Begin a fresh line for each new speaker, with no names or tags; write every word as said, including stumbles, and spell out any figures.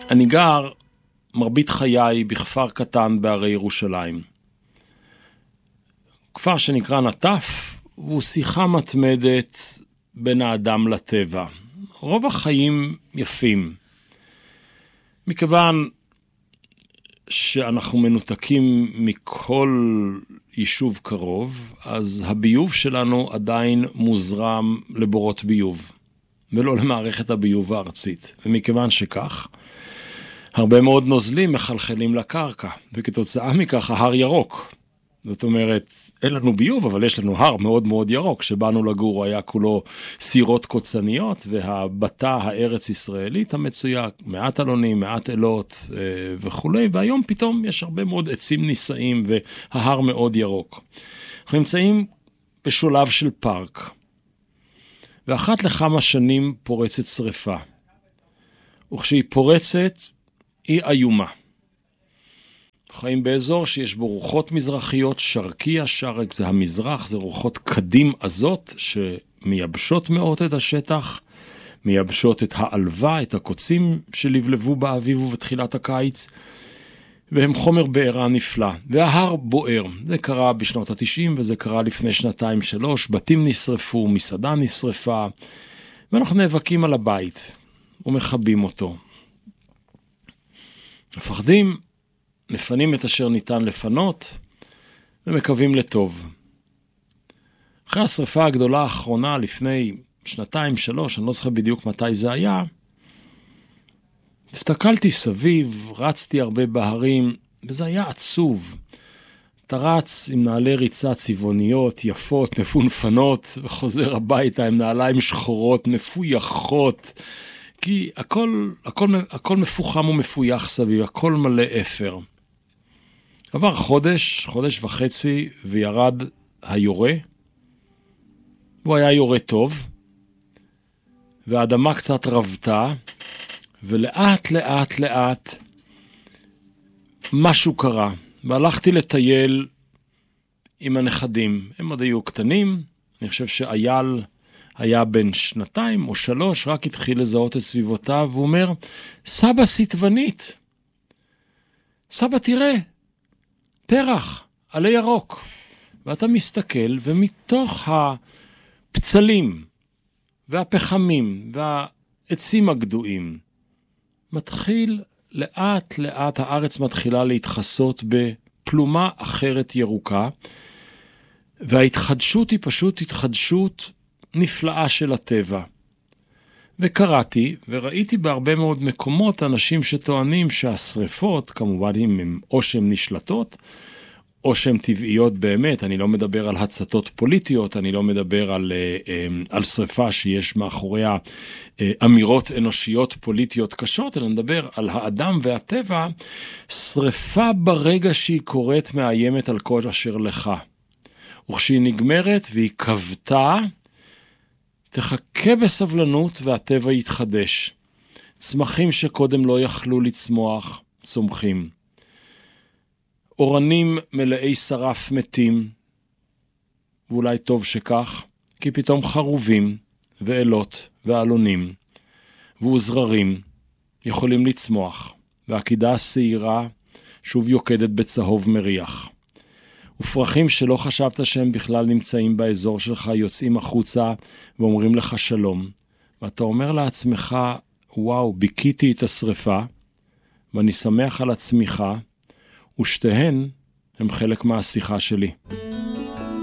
אני גר מרבית חיי בכפר קטן בערי ירושלים. כפר שנקרא נטף, הוא שיחה מתמדת בין האדם לטבע. רוב החיים יפים. מכיוון שאנחנו מנותקים מכל יישוב קרוב, אז הביוב שלנו עדיין מוזרם לבורות ביוב, ולא למערכת הביוב הארצית. ומכיוון שכך, הרבה מאוד נוזלים מחלחלים לקרקע, וכתוצאה מכך ההר ירוק. זאת אומרת, אין לנו ביוב, אבל יש לנו הר מאוד מאוד ירוק, שבאנו לגור היה כולו סירות קוצניות, והבטה הארץ ישראלית המצויה, מעט אלונים, מעט אלות וכו'. והיום פתאום יש הרבה מאוד עצים נישאים, וההר מאוד ירוק. אנחנו נמצאים בשולב של פארק, ואחת לכמה שנים פורצת שריפה. וכשהיא פורצת, היא איומה. חיים באזור שיש בו רוחות מזרחיות, שרקי השרק זה המזרח, זה רוחות קדים עזות שמייבשות מאוד את השטח, מייבשות את העלווה, את הקוצים שלבלבו באביב ובתחילת הקיץ, והם חומר בעירה נפלא. וההר בוער, זה קרה בשנות ה-תשעים וזה קרה לפני שנתיים שלוש, בתים נשרפו, מסעדה נשרפה, ואנחנו נאבקים על הבית ומחבים אותו. מפחדים, מפנים את אשר ניתן לפנות, ומקווים לטוב. אחרי השריפה הגדולה האחרונה, לפני שנתיים, שלוש, אני לא זוכר בדיוק מתי זה היה, הסתכלתי סביב, רצתי הרבה בהרים, וזה היה עצוב. אתה רץ עם נעלי ריצה צבעוניות, יפות, מפונפנות, וחוזר הביתה עם נעליים שחורות, מפויחות, כי הכל, הכל, הכל מפוחם ומפויח סביב, הכל מלא אפר. עבר חודש, חודש וחצי, וירד היורה. הוא היה יורה טוב, והאדמה קצת רבתה, ולאט לאט לאט משהו קרה. והלכתי לטייל עם הנכדים. הם עוד היו קטנים, אני חושב שאייל היה בן שנתיים או שלוש, רק התחיל לזהות את סביבותיו, והוא אומר, סבא סטבנית, סבא תראה, פרח, עלי ירוק. ואתה מסתכל, ומתוך הפצלים, והפחמים, והעצים הגדועים, מתחיל לאט לאט, הארץ מתחילה להתחסות בפלומה אחרת ירוקה, וההתחדשות היא פשוט התחדשות נפלאה של הטבע. וקראתי, וראיתי בהרבה מאוד מקומות אנשים שטוענים שהשריפות, כמובן הם או שהן נשלטות, או שהן טבעיות באמת. אני לא מדבר על הצתות פוליטיות, אני לא מדבר על, על שריפה שיש מאחוריה אמירות אנושיות פוליטיות קשות, אלא מדבר על האדם והטבע. שריפה ברגע שהיא קורית מאיימת על כל אשר לך. וכשהיא נגמרת והיא כבתה, תחכה בסבלנות והטבע יתחדש. צמחים שקודם לא יכלו לצמוח, צומחים. אורנים מלאי שרף מתים, ואולי טוב שכך, כי פתאום חרובים ואלות ואלונים ועוזררים יכולים לצמוח, והעקידה השעירה שוב יוקדת בצהוב מריח. ופרחים שלא חשבת שהם בכלל נמצאים באזור שלך, יוצאים החוצה ואומרים לך שלום. ואתה אומר לעצמך, וואו, ביקיתי את השריפה, ואני שמח על הצמיחה, ושתיהן הם חלק מהשיחה שלי.